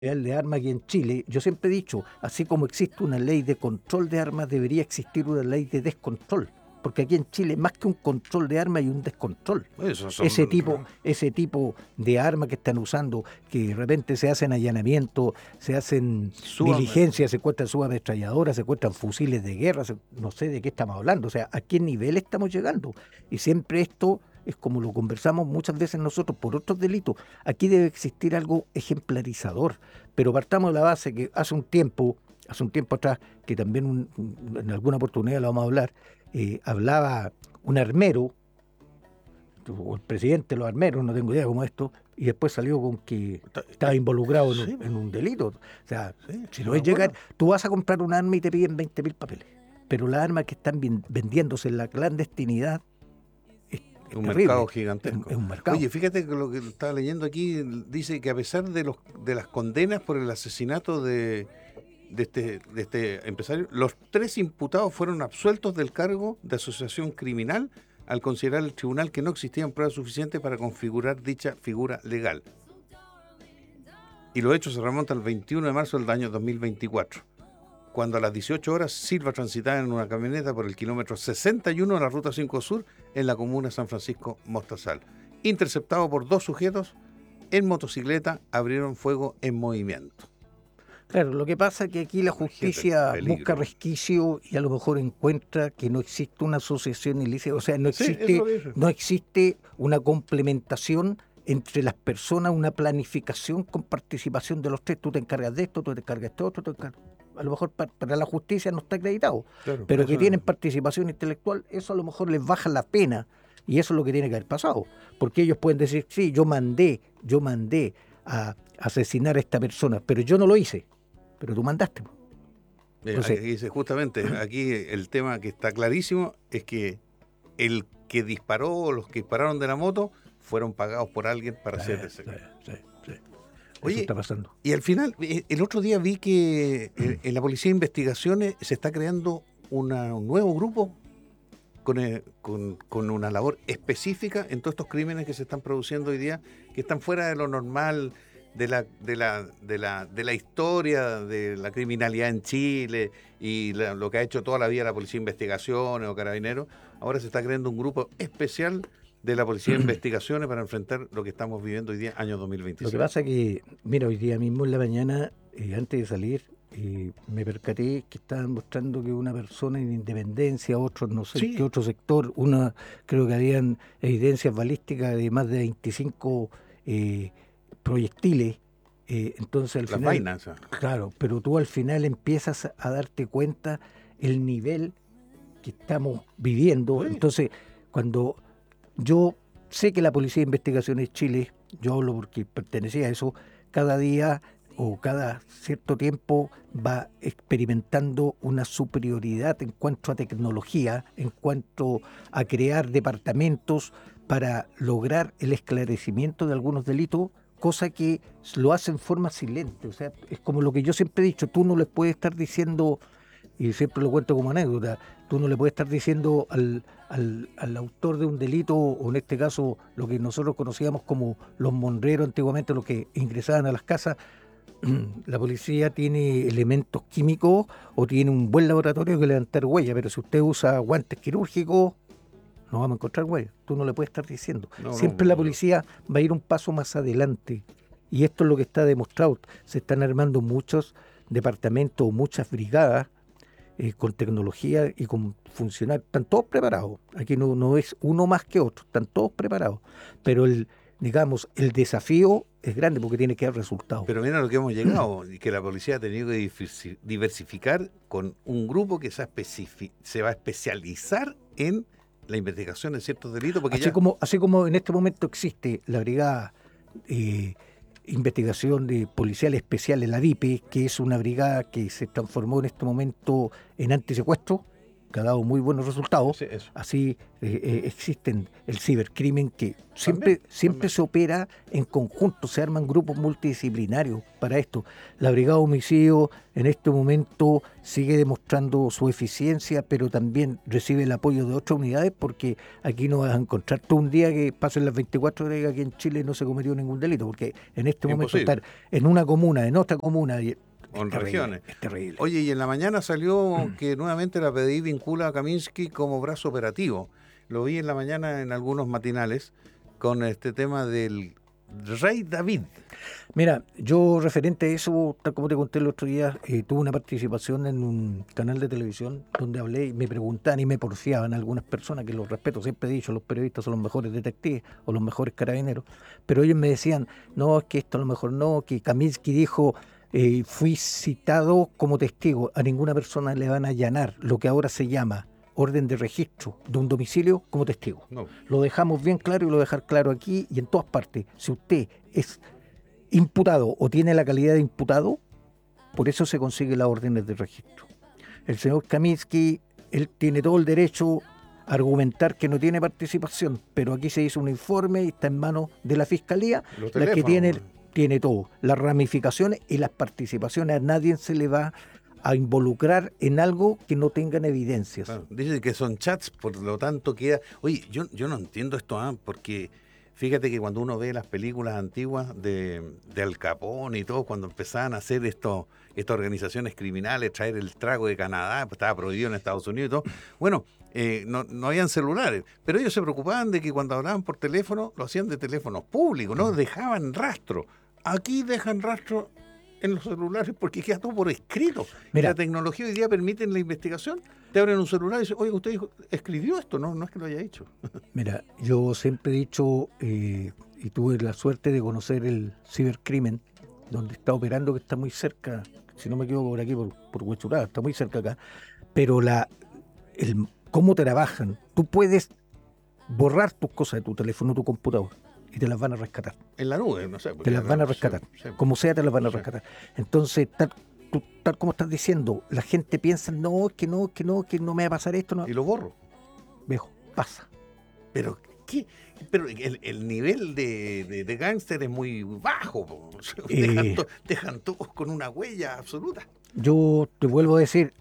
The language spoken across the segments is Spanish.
de armas aquí en Chile, yo siempre he dicho, así como existe una ley de control de armas, debería existir una ley de descontrol. Porque aquí en Chile, más que un control de armas, hay un descontrol. Esos Ese son tipo, ese tipo de armas que están usando, que de repente se hacen allanamientos, se hacen sumamente. diligencias, se encuentran subametralladoras, se encuentran fusiles de guerra, no sé de qué estamos hablando, o sea, a qué nivel estamos llegando. Y siempre esto es como lo conversamos muchas veces nosotros por otros delitos. Aquí debe existir algo ejemplarizador, pero partamos de la base que hace un tiempo atrás, que también en alguna oportunidad lo vamos a hablar, hablaba un armero, o el presidente de los armeros, no tengo idea cómo esto, y después salió con que estaba involucrado Sí, en un delito. O sea, sí, si no estoy de es llegar, acuerdo. tú vas a comprar un arma y te piden 20.000 papeles, pero las armas que están vendiéndose en la clandestinidad es Un mercado terrible, gigantesco. es un mercado. Oye, fíjate que lo que estaba leyendo aquí dice que a pesar de las condenas por el asesinato de este empresario, los 3 imputados fueron absueltos del cargo de asociación criminal al considerar el tribunal que no existían pruebas suficientes para configurar dicha figura legal. Y los hechos se remontan al 21 de marzo del año 2024, cuando a las 18 horas Silva transitaba en una camioneta por el kilómetro 61 de la Ruta 5 Sur en la comuna de San Francisco Mostazal. Interceptado por 2 sujetos en motocicleta, abrieron fuego en movimiento. Claro, lo que pasa es que aquí la Imagínate el justicia busca peligro. resquicio y a lo mejor encuentra que no existe una asociación ilícita, o sea, Sí, eso es lo que dice. no existe una complementación entre las personas, una planificación con participación de los tres. Tú te encargas de esto, tú te encargas de esto, otro, tú te encargas. A lo mejor para la justicia no está acreditado, Claro, pero que eso es. tienen participación intelectual, eso a lo mejor les baja la pena y eso es lo que tiene que haber pasado, porque ellos pueden decir, sí, yo mandé a asesinar a esta persona, pero yo no lo hice, pero tú mandaste. Aquí Entonces, dice justamente, aquí el tema que está clarísimo es que el que disparó, los que dispararon de la moto, fueron pagados por alguien para sí, hacer ese. sí, sí, sí. Eso Oye, está pasando. y al final, el otro día vi que en la Policía de Investigaciones se está creando un nuevo grupo con una labor específica en todos estos crímenes que se están produciendo hoy día, que están fuera de lo normal, de la historia de la criminalidad en Chile y lo que ha hecho toda la vida la Policía de Investigaciones o Carabineros. Ahora se está creando un grupo especial de la Policía de Investigaciones para enfrentar lo que estamos viviendo hoy día, año Lo que 2026. pasa es que, mira, hoy día mismo en la mañana, antes de salir, me percaté que estaban mostrando que una persona en Independencia, otro no sé qué Sí, otro sector, creo que habían evidencias balísticas de más de 25 eh, proyectiles. Entonces al las final, vainas. claro, pero tú al final empiezas a darte cuenta el nivel que estamos viviendo. Sí. Entonces, cuando yo sé que la Policía de Investigaciones Chile, yo hablo porque pertenecía a eso, cada día o cada cierto tiempo va experimentando una superioridad en cuanto a tecnología, en cuanto a crear departamentos para lograr el esclarecimiento de algunos delitos, cosa que lo hace en forma silente. O sea, es como lo que yo siempre he dicho, tú no le puedes estar diciendo, y siempre lo cuento como anécdota, tú no le puedes estar diciendo al autor de un delito, o en este caso lo que nosotros conocíamos como los monreros antiguamente, los que ingresaban a las casas, la policía tiene elementos químicos o tiene un buen laboratorio que levantar huella, pero si usted usa guantes quirúrgicos, no vamos a encontrar huellas. Tú no le puedes estar diciendo. No, no, Siempre la policía va a ir un paso más adelante. Y esto es lo que está demostrado. Se están armando muchos departamentos o muchas brigadas con tecnología y con funcionarios. Están todos preparados. Aquí no es uno más que otro. Están todos preparados. Pero digamos, el desafío es grande porque tiene que dar resultados. pero mira lo que hemos llegado, y que la policía ha tenido que diversificar con un grupo que se va a especializar en la investigación de ciertos delitos, porque ya, Así como en este momento existe la brigada eh, investigación de policiales especiales, la DIPE, que es una brigada que se transformó en este momento en antisecuestro, que ha dado muy buenos resultados. Sí, eso. Así existen el cibercrimen que siempre se opera en conjunto, se arman grupos multidisciplinarios para esto. La Brigada de Homicidio en este momento sigue demostrando su eficiencia, pero también recibe el apoyo de otras unidades, porque aquí no vas a encontrar todo un día que pasen las 24 horas y aquí en Chile no se cometió ningún delito, porque en este momento estar en una comuna, en otra comuna, o en regiones. Es terrible. Oye, y en la mañana salió que nuevamente la PDI vincula a Kaminsky como brazo operativo. Lo vi en la mañana en algunos matinales con este tema del Rey David. Mira, yo referente a eso, tal como te conté el otro día, tuve una participación en un canal de televisión donde hablé y me preguntaban y me porfiaban algunas personas, que los respeto, siempre he dicho, los periodistas son los mejores detectives o los mejores carabineros, pero ellos me decían, no, es que esto a lo mejor no, que Kaminsky dijo... fui citado como testigo, a ninguna persona le van a allanar lo que ahora se llama orden de registro de un domicilio como testigo. No. Lo dejamos bien claro y lo voy a dejar claro aquí y en todas partes. Si usted es imputado o tiene la calidad de imputado, por eso se consigue las órdenes de registro. El señor Kaminsky, él tiene todo el derecho a argumentar que no tiene participación, pero aquí se hizo un informe y está en manos de la Fiscalía, la que tiene todo, las ramificaciones y las participaciones. A nadie se le va a involucrar en algo que no tengan evidencias. Claro, dicen que son chats, por lo tanto queda... Oye, yo no entiendo esto, porque fíjate que cuando uno ve las películas antiguas de Al Capone y todo, cuando empezaban a hacer estas organizaciones criminales, traer el trago de Canadá, pues estaba prohibido en Estados Unidos y todo, bueno, no habían celulares, pero ellos se preocupaban de que cuando hablaban por teléfono, lo hacían de teléfonos públicos, no dejaban rastro. Aquí dejan rastro en los celulares porque queda todo por escrito. Mira, la tecnología hoy día permite en la investigación, te abren un celular y dicen, oye, usted escribió esto, no es que lo haya hecho. Mira, yo siempre he dicho, y tuve la suerte de conocer el cibercrimen, donde está operando, que está muy cerca, si no me equivoco por aquí, por Huechuraba, está muy cerca acá, pero cómo trabajan, tú puedes borrar tus cosas de tu teléfono, tu computador, y te las van a rescatar. En la nube, no sé. Te las van a rescatar. Sí. Como sea, te las van a rescatar. Entonces, tal como estás diciendo, la gente piensa, que no me va a pasar esto. No. Y lo borro. Viejo, pasa. Pero, ¿qué? Pero el nivel de gángster es muy bajo. Dejan todos con una huella absoluta. Yo te vuelvo a decir,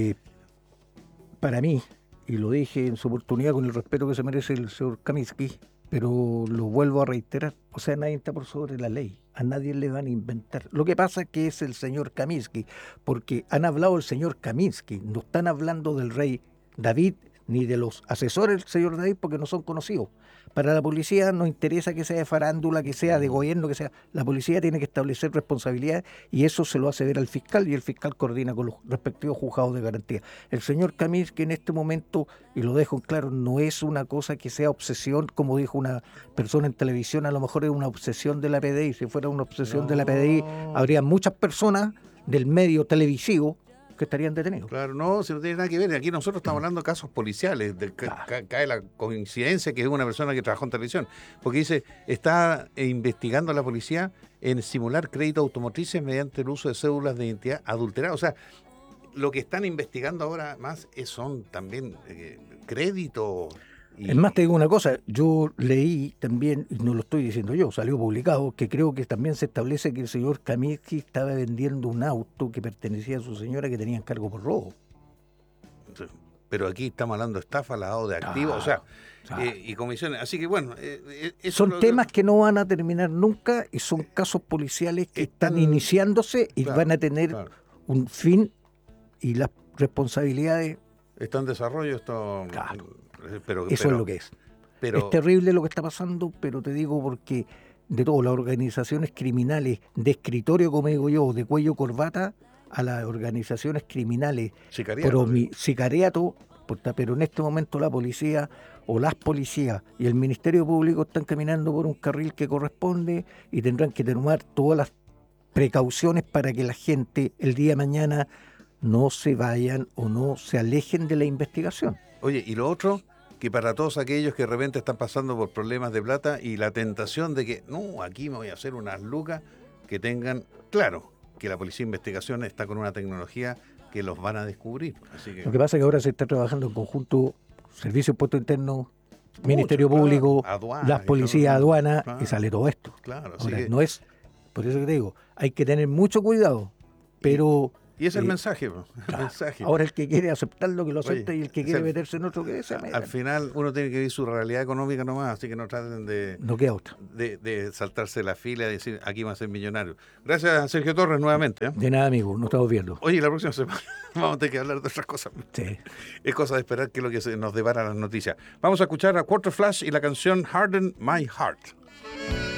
para mí, y lo dije en su oportunidad con el respeto que se merece el señor Kaminsky, pero lo vuelvo a reiterar, o sea, nadie está por sobre la ley, a nadie le van a inventar. Lo que pasa es que es el señor Kaminsky, porque han hablado del señor Kaminsky, no están hablando del rey David, ni de los asesores del señor David, porque no son conocidos. Para la policía no interesa que sea de farándula, que sea de gobierno, que sea. La policía tiene que establecer responsabilidades y eso se lo hace ver al fiscal y el fiscal coordina con los respectivos juzgados de garantía. El señor Kaminsky en este momento, y lo dejo en claro, no es una cosa que sea obsesión, como dijo una persona en televisión, a lo mejor es una obsesión de la PDI. Si fuera una obsesión de la PDI, habría muchas personas del medio televisivo que estarían detenidos. Claro, no, si no tiene nada que ver. Aquí nosotros estamos hablando de casos policiales. Cae la coincidencia que es una persona que trabajó en televisión. Porque dice, está investigando a la policía en simular créditos automotrices mediante el uso de cédulas de identidad adulteradas. O sea, lo que están investigando ahora más son también créditos. Es más, te digo una cosa, yo leí también, y no lo estoy diciendo yo, salió publicado, que creo que también se establece que el señor Kaminsky estaba vendiendo un auto que pertenecía a su señora que tenía encargo por robo. Pero aquí estamos hablando de estafa, lavado de activos, y comisiones. Así que bueno... son temas que no van a terminar nunca y son casos policiales que están iniciándose y van a tener un fin y las responsabilidades... Está en desarrollo esto... Eso es lo que es. Es terrible lo que está pasando, pero te digo porque de todo, las organizaciones criminales de escritorio, como digo yo, de cuello corbata, a las organizaciones criminales sicariato, pero en este momento la policía o las policías y el Ministerio Público están caminando por un carril que corresponde y tendrán que tomar todas las precauciones para que la gente el día de mañana no se vayan o no se alejen de la investigación. Oye, y lo otro, que para todos aquellos que de repente están pasando por problemas de plata y la tentación de que, no, aquí me voy a hacer unas lucas, que tengan claro que la Policía de Investigación está con una tecnología que los van a descubrir. Así que, Lo que pasa es que ahora se está trabajando en conjunto Servicio de Impuestos Internos, mucho, Ministerio claro, Público, aduana, las y policías, todo, aduanas, claro, y sale todo esto. claro, así Ahora, que- no es, por eso que te digo, hay que tener mucho cuidado, pero y ese es el eh, mensaje, po, el mensaje. ahora el que quiere aceptarlo, que lo Oye, acepte, y el que quiere ese- meterse en otro, que se meta. Al final uno tiene que vivir su realidad económica nomás, así que no traten No queda otra. de saltarse la fila y decir aquí va a ser millonario. Gracias a Sergio Torres nuevamente. ¿Eh? De nada, amigo, nos estamos viendo. Oye, la próxima semana vamos a tener que hablar de otras cosas. Sí. Es cosa de esperar que es lo que nos depara las noticias. Vamos a escuchar a Quarter Flash y la canción Harden My Heart.